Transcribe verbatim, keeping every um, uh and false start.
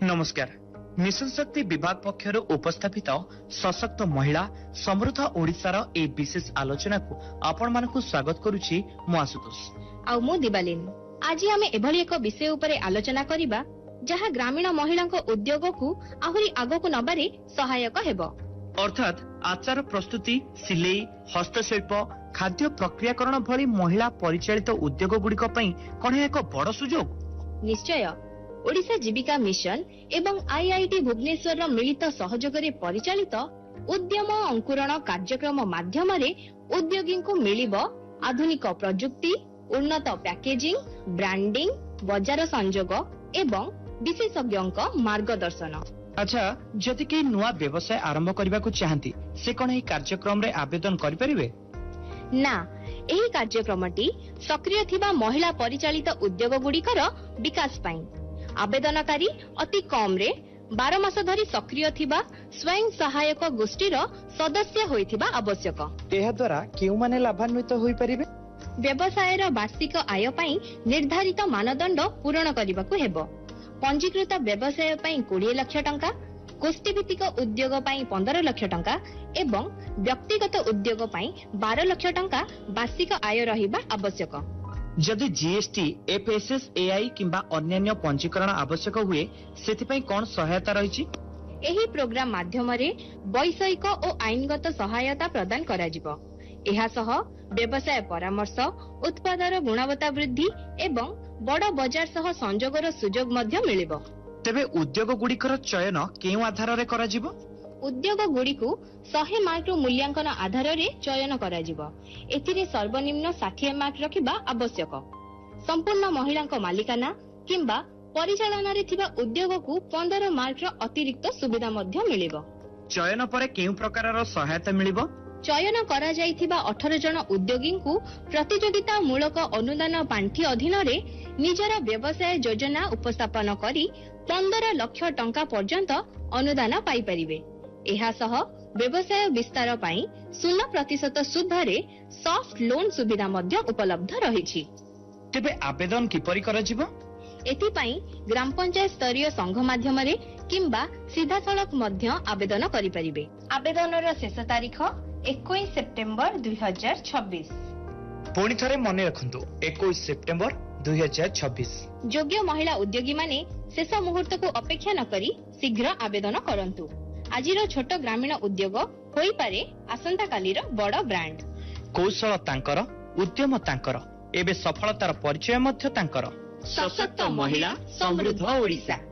नमस्कार। मिशन शक्ति विभाग पक्षर उपस्थापित सशक्त महिला समृद्ध ओडिशार ए विशेष आलोचना को आपण मानकु स्वागत करुछि मु आशुतोष आ मु दिबालिन। आज आमे एभली एक विषय उपरे आलोचना करिबा जहा ग्रामीण महिलांको उद्योग को आहुरी आगो को नबारे सहायक हेबो। अर्थात आचार प्रस्तुति, सिलाई, हस्तशिल्प, खाद्य प्रक्रियाकरण भली महिला परिचालित उद्योग गुड़िक पई कोन एक बड़ सुजोग? निश्चय। ओडिशा जीविका मिशन एवं आईआईटी भुवनेश्वर मिलित सहयोग रे परिचालित उद्यम अंकुरण कार्यक्रम माध्यम रे उद्योगी को मिलिबो आधुनिक प्रजुक्ति, उन्नत पैकेजिंग, ब्रांडिंग, बाजार संयोग एवं विशेषज्ञों मार्गदर्शन। अच्छा, जदि के नुआ व्यवसाय आरंभ करबा को चाहंती से कोन एही कार्यक्रम रे आवेदन करि परिबे? ना, एही कार्यक्रमटी सक्रिय थिबा महिला परिचालित उद्योग गुड़िकर विकास पाई आवेदनकारी अति कम रे बारह मास धरी सक्रिय थिबा स्वयं सहायक गोष्ठीर सदस्य होइथिबा आवश्यक। एहा द्वारा केउ माने लाभान्वित होई परिबे? व्यवसायर वार्षिक आय पाई निर्धारित मानदंड पूर्ण करबाकू हेबो। पंजीकृत व्यवसाय पाई बीस लाख टंका, गोष्ठी भित्तिक उद्योग पाई पंद्रह लाख टंका एवं व्यक्तिगत उद्योग पाई बारह लाख टंका वार्षिक आय रहिबा आवश्यक। जदि जीएसटी, एफएसएसएआई किंबा अन्यान्य पंजीकरण आवश्यक हुए सेति पई कोन सहायता रहिछि? एही प्रोग्राम माध्यम रे वैषयिक और आईनगत सहायता प्रदान करा जिवो। एहा सह व्यवसाय परामर्श, उत्पादर गुणवत्ता वृद्धि एवं बड़ बाजार सह संजोगर सुजोग मध्य मिलिबो। तेबे उद्योग गुड़िकर चयन केउ आधार रे करा जिवो? उद्योग गुड़ी को सौ मार्क मूल्यांकन आधार रे चयन करा जिवो। एथिरे सर्वनिम्न साठ मार्क रखिबा आवश्यक। संपूर्ण महिला मालिकाना किंबा परिचालन रे थिबा उद्योग को पंद्रह मार्क अतिरिक्त सुविधा मध्य मिलिबो। चयन परे केउ प्रकारर सहायता मिलिबो? चयन करा जाइथिबा अठारह जन उद्योगी को प्रतियोगिता मूलक अनुदान पांठी अधीन रे निजर व्यवसाय योजना उपस्थापन करी पंद्रह लाख टंका पर्यंत अनुदान पाई परिबे। एहा सह व्यवसाय विस्तार पाई शून्य प्रतिशत सुधरे सॉफ्ट लोन सुविधा मध्य उपलब्ध रहिछि। तेबे आवेदन किपरि करा जिवो? एथि पाई ग्राम पंचायत स्तरीय संघ माध्यम रे किंबा सीधा सड़क मध्य आवेदन करि परिबे। आवेदनर शेष तारीख इक्कीस सेप्टेम्बर दुई हजार छब्बीस। पुणी थरे मने रखंतु इक्कीस सेप्टेम्बर दुई हजार छब्बीस। योग्य महिला उद्योगी माने शेष मुहूर्त को अपेक्षा न करी शीघ्र आवेदन करंतु। आजिर छोट ग्रामीण उद्योग होई पारे आसंता कालीर बड़ ब्रांड। कौशल तांकर, उद्यम तांकर, एबे सफलतार परिचय मध्य तांकर। सशक्त महिला, समृद्ध ओडिशा।